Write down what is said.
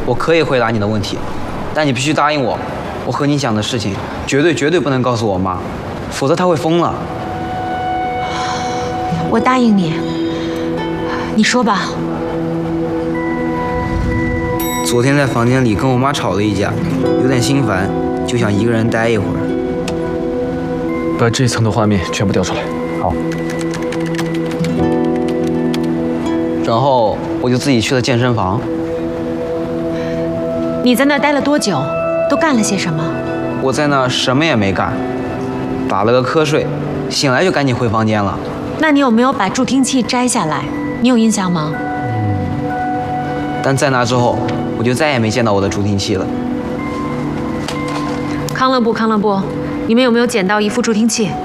我可以回答你的问题，但你必须答应我，我和你讲的事情绝对不能告诉我妈，否则她会疯了。 我答应你，你说吧。 昨天在房间里跟我妈吵了一架，有点心烦，就想一个人待一会儿。 把这一层的画面全部调出来。好。 然后我就自己去了健身房。 你在那儿待了多久？都干了些什么？ 我在那儿什么也没干，打了个瞌睡，醒来就赶紧回房间了。 那你有没有把助听器摘下来？你有印象吗？ 但在那之后，我就再也没见到我的助听器了。 康乐部，你们有没有捡到一副助听器？